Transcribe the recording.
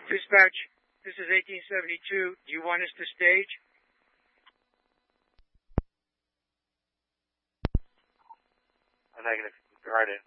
Dispatch, this is 1872. Do you want us to stage? Negative. Right in.